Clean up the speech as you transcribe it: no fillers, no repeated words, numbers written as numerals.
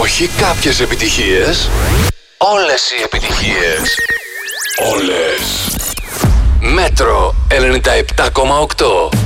Όχι κάποιες επιτυχίες, όλες οι επιτυχίες. Όλες. Μέτρο 97,8.